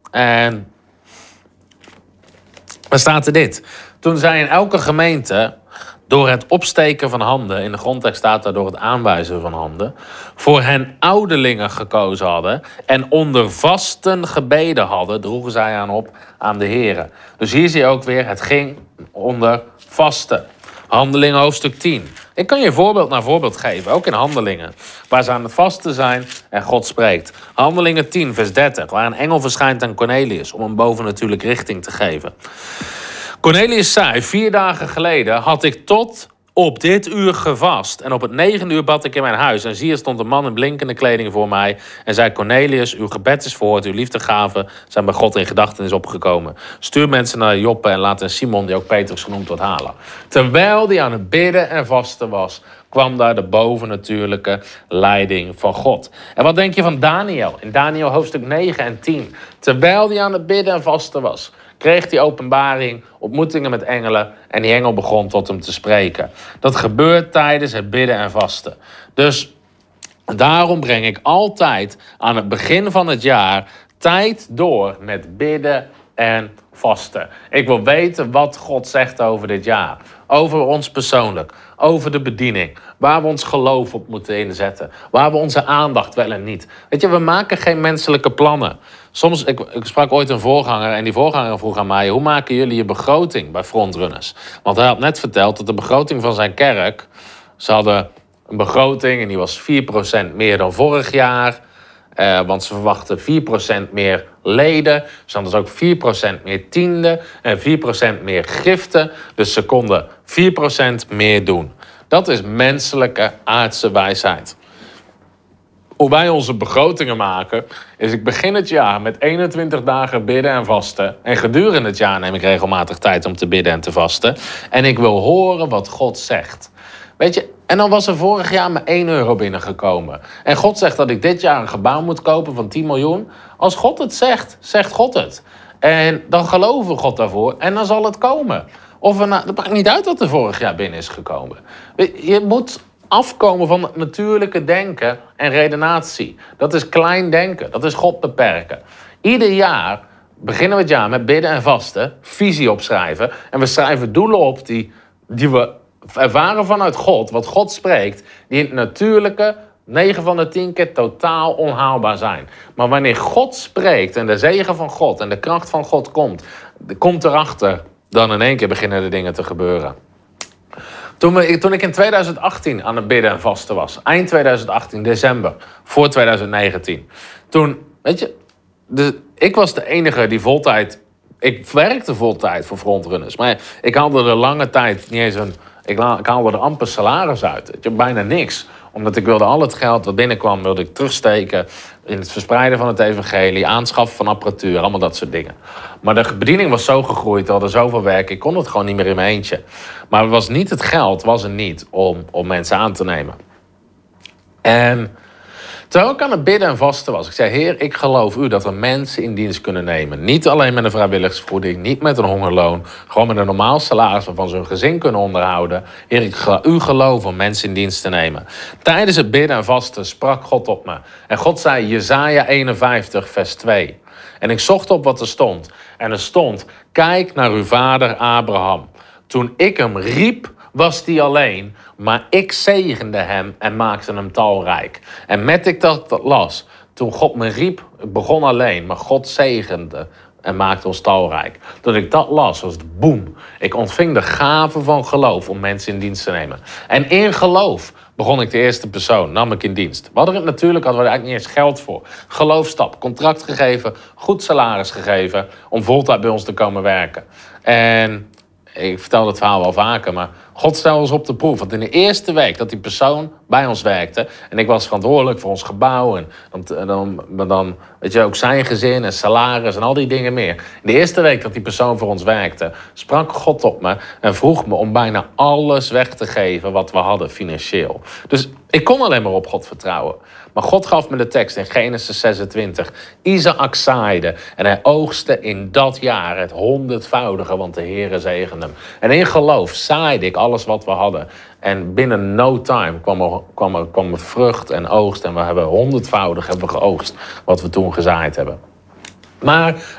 En dan staat er dit. Toen zij in elke gemeente door het opsteken van handen, in de grondtekst staat daar door het aanwijzen van handen, voor hen ouderlingen gekozen hadden en onder vasten gebeden hadden, droegen zij aan op aan de Here. Dus hier zie je ook weer, het ging onder vasten. Handelingen hoofdstuk 10. Ik kan je voorbeeld na voorbeeld geven, ook in Handelingen, waar ze aan het vasten zijn en God spreekt. Handelingen 10, vers 30, waar een engel verschijnt aan Cornelius om hem bovennatuurlijk richting te geven. Cornelius zei, 4 dagen geleden had ik tot op dit uur gevast. En op het 9e uur bad ik in mijn huis. En zie, er stond een man in blinkende kleding voor mij. En zei, Cornelius, uw gebed is verhoord. Uw liefdegaven zijn bij God in gedachtenis opgekomen. Stuur mensen naar Joppe en laat een Simon, die ook Petrus genoemd wordt, halen. Terwijl hij aan het bidden en vasten was, kwam daar de bovennatuurlijke leiding van God. En wat denk je van Daniel? In Daniel hoofdstuk 9 en 10. Terwijl hij aan het bidden en vasten was, kreeg hij openbaring, ontmoetingen met engelen en die engel begon tot hem te spreken. Dat gebeurt tijdens het bidden en vasten. Dus daarom breng ik altijd aan het begin van het jaar tijd door met bidden en vasten. Ik wil weten wat God zegt over dit jaar. Over ons persoonlijk. Over de bediening. Waar we ons geloof op moeten inzetten. Waar we onze aandacht wel en niet. Weet je, we maken geen menselijke plannen. Soms, ik sprak ooit een voorganger en die voorganger vroeg aan mij, hoe maken jullie je begroting bij Frontrunners? Want hij had net verteld dat de begroting van zijn kerk, ze hadden een begroting en die was 4% meer dan vorig jaar. Want ze verwachten 4% meer leden. Ze hadden dus ook 4% meer tienden en 4% meer giften. Dus ze konden 4% meer doen. Dat is menselijke aardse wijsheid. Hoe wij onze begrotingen maken, is ik begin het jaar met 21 dagen bidden en vasten. En gedurende het jaar neem ik regelmatig tijd om te bidden en te vasten. En ik wil horen wat God zegt. Weet je, en dan was er vorig jaar maar 1 euro binnengekomen. En God zegt dat ik dit jaar een gebouw moet kopen van 10 miljoen. Als God het zegt, zegt God het. En dan geloven we God daarvoor en dan zal het komen. Het maakt niet uit wat er vorig jaar binnen is gekomen. Je moet afkomen van het natuurlijke denken en redenatie. Dat is klein denken, dat is God beperken. Ieder jaar beginnen we het jaar met bidden en vasten, visie opschrijven. En we schrijven doelen op die we ervaren vanuit God, wat God spreekt, die in het natuurlijke 9 van de 10 keer totaal onhaalbaar zijn. Maar wanneer God spreekt en de zegen van God en de kracht van God komt erachter, dan in één keer beginnen de dingen te gebeuren. Toen ik in 2018 aan het bidden en vasten was, eind 2018, december, voor 2019. Toen, weet je, ik was de enige die voltijd, ik werkte voltijd voor Frontrunners, maar ik haalde er lange tijd niet eens ik haalde er amper salaris uit. Weet je, bijna niks. Omdat ik wilde al het geld wat binnenkwam, wilde ik terugsteken in het verspreiden van het evangelie, aanschaffen van apparatuur, allemaal dat soort dingen. Maar de bediening was zo gegroeid, we hadden zoveel werk, ik kon het gewoon niet meer in mijn eentje. Maar het was niet het geld, was er niet om mensen aan te nemen. En terwijl ik aan het bidden en vasten was, ik zei, Heer, ik geloof u dat we mensen in dienst kunnen nemen. Niet alleen met een vrijwilligersvergoeding, niet met een hongerloon, gewoon met een normaal salaris waarvan ze hun gezin kunnen onderhouden. Heer, u geloof om mensen in dienst te nemen. Tijdens het bidden en vasten sprak God op me. En God zei, Jesaja 51, vers 2. En ik zocht op wat er stond. En er stond, kijk naar uw vader Abraham. Toen ik hem riep, was hij alleen, maar ik zegende hem en maakte hem talrijk. En met ik dat las, toen God me riep, ik begon alleen, maar God zegende en maakte ons talrijk. Toen ik dat las, was het boem. Ik ontving de gave van geloof om mensen in dienst te nemen. En in geloof begon ik de eerste persoon, nam ik in dienst. We hadden natuurlijk er eigenlijk niet eens geld voor. Geloofstap, contract gegeven, goed salaris gegeven om voltijd bij ons te komen werken. En ik vertel het verhaal wel vaker, maar God stelde ons op de proef. Want in de eerste week dat die persoon bij ons werkte, en ik was verantwoordelijk voor ons gebouw, en dan weet je ook zijn gezin en salaris en al die dingen meer. In de eerste week dat die persoon voor ons werkte, sprak God op me en vroeg me om bijna alles weg te geven wat we hadden financieel. Dus ik kon alleen maar op God vertrouwen. Maar God gaf me de tekst in Genesis 26. Isaac zaaide en hij oogste in dat jaar het 100voudige, want de Heere zegende hem. En in geloof zaaide ik alles wat we hadden. En binnen no time kwam er vrucht en oogst. En we hebben 100voudig geoogst wat we toen gezaaid hebben. Maar